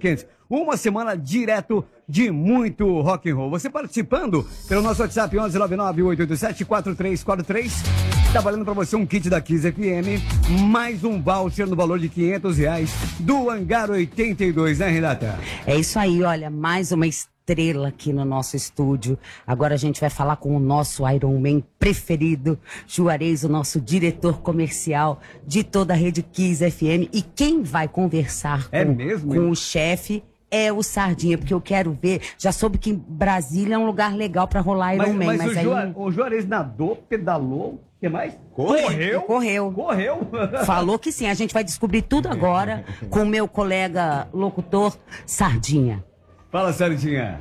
quentes. Uma semana direto de muito rock and roll. Você participando pelo nosso WhatsApp 1199-887-4343. Tá valendo pra você um kit da Kiss FM, mais um voucher no valor de R$500 do Hangar 82, né, Renata? É isso aí, olha, mais uma estrela aqui no nosso estúdio. Agora a gente vai falar com o nosso Iron Man preferido, Juarez, o nosso diretor comercial de toda a rede Kiss FM. E quem vai conversar com o chefe é o Sardinha, porque eu quero ver. Já soube que Brasília é um lugar legal pra rolar Iron Man. Mas o Juarez nadou, pedalou, o que mais? Correu. Falou que sim. A gente vai descobrir tudo agora com o meu colega locutor Sardinha. Fala, Sardinha.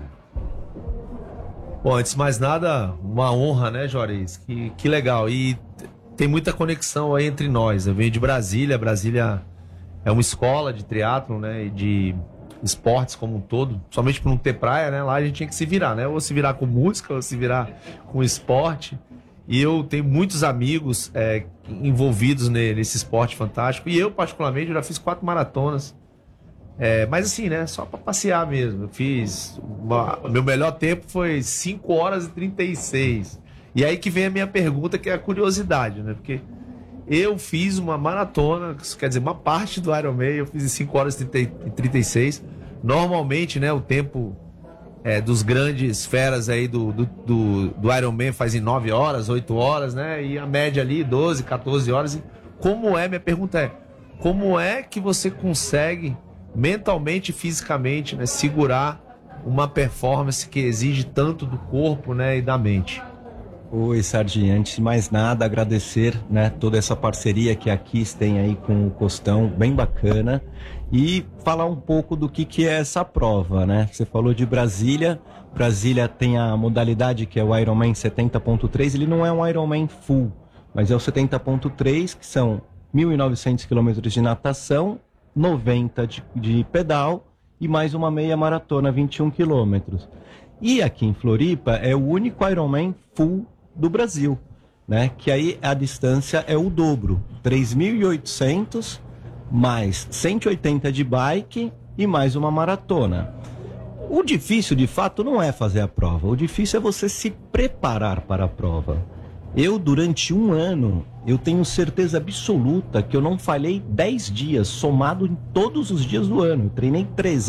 Bom, antes de mais nada, uma honra, né, Juarez? Que legal. E tem muita conexão aí entre nós. Eu venho de Brasília. Brasília é uma escola de triatlon, né, e de esportes como um todo. Somente por não ter praia, né? Lá a gente tinha que se virar, né? Ou se virar com música, ou se virar com esporte. E eu tenho muitos amigos envolvidos nesse esporte fantástico. E eu, particularmente, eu já fiz 4 maratonas. Mas assim, né? Só para passear mesmo. Eu fiz... Meu melhor tempo foi 5 horas e 36. E aí que vem a minha pergunta, que é a curiosidade, né? Porque eu fiz uma maratona, quer dizer, uma parte do Ironman, eu fiz em 5 horas e 36. Normalmente, né? O tempo... dos grandes feras aí do Ironman faz em 9 horas, 8 horas, né? E a média ali, 12, 14 horas. E minha pergunta é, como é que você consegue mentalmente e fisicamente, né, segurar uma performance que exige tanto do corpo, né, e da mente? Oi, Sardinha, antes de mais nada, agradecer, né, toda essa parceria que a Kiss tem aí com o Costão, bem bacana. E falar um pouco do que é essa prova, né? Você falou de Brasília. Brasília tem a modalidade que é o Ironman 70.3. Ele não é um Ironman full, mas é o 70.3, que são 1.900 quilômetros de natação, 90 de pedal e mais uma meia maratona, 21 quilômetros. E aqui em Floripa é o único Ironman full do Brasil, né? Que aí a distância é o dobro, 3.800 mais 180 de bike e mais uma maratona. O difícil, de fato, não é fazer a prova. O difícil é você se preparar para a prova. Eu, durante um ano, eu tenho certeza absoluta que eu não falhei 10 dias, somado em todos os dias do ano. Eu treinei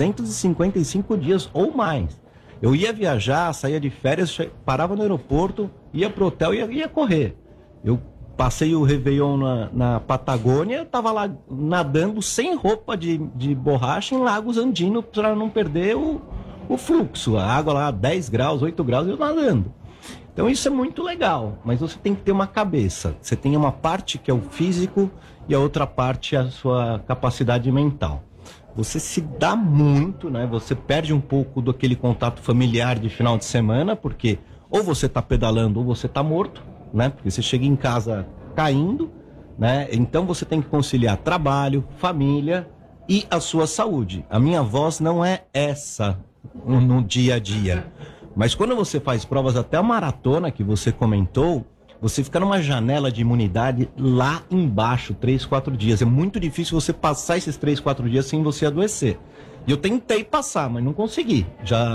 355 dias ou mais. Eu ia viajar, saía de férias, parava no aeroporto, ia pro hotel e ia correr. Eu passei o Réveillon na Patagônia, eu tava lá nadando sem roupa de borracha em lagos andinos para não perder o fluxo. A água lá 10 graus, 8 graus, eu nadando. Então isso é muito legal, mas você tem que ter uma cabeça. Você tem uma parte que é o físico e a outra parte é a sua capacidade mental. Você se dá muito, né? Você perde um pouco daquele contato familiar de final de semana, porque ou você tá pedalando ou você tá morto, né? Porque você chega em casa caindo, né? Então você tem que conciliar trabalho, família e a sua saúde. A minha voz não é essa no dia a dia. Mas quando você faz provas até a maratona que você comentou, você fica numa janela de imunidade lá embaixo, 3, 4 dias. É muito difícil você passar esses 3, 4 dias sem você adoecer. E eu tentei passar, mas não consegui.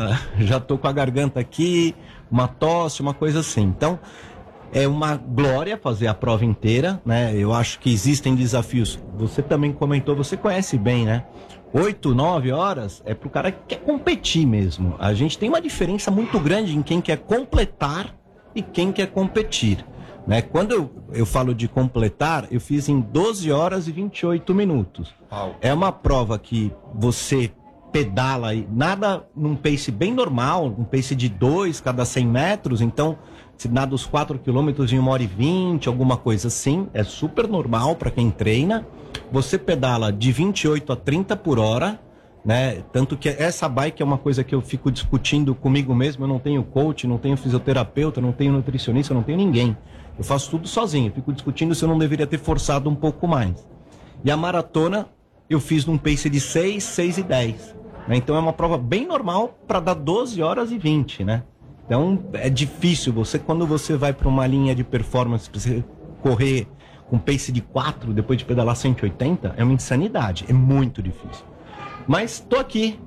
Já tô com a garganta aqui, uma tosse, uma coisa assim. Então, é uma glória fazer a prova inteira, né? Eu acho que existem desafios. Você também comentou, você conhece bem, né? 8, 9 horas é pro cara que quer competir mesmo. A gente tem uma diferença muito grande em quem quer completar e quem quer competir, né? Quando eu falo de completar, eu fiz em 12 horas e 28 minutos. É uma prova que você pedala e nada num pace bem normal, um pace de 2 cada 100 metros, então se nada os 4 quilômetros em 1 hora e 20, alguma coisa assim, é super normal para quem treina. Você pedala de 28 a 30 por hora, né? Tanto que essa bike é uma coisa que eu fico discutindo comigo mesmo. Eu não tenho coach, não tenho fisioterapeuta, não tenho nutricionista, não tenho ninguém. Eu faço tudo sozinho. Eu fico discutindo se eu não deveria ter forçado um pouco mais. E a maratona eu fiz num pace de 6, 6 e 10. Né? Então é uma prova bem normal para dar 12 horas e 20, né? Então é difícil. Quando você vai para uma linha de performance, para você correr com pace de 4, depois de pedalar 180, é uma insanidade, é muito difícil. Mas tô aqui,